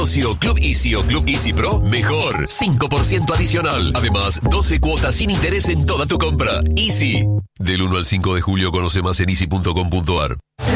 Socio Club Easy o Club Easy Pro, mejor. 5% adicional. Además, 12 cuotas sin interés en toda tu compra. Easy. Del 1 al 5 de julio conoce más en easy.com.ar.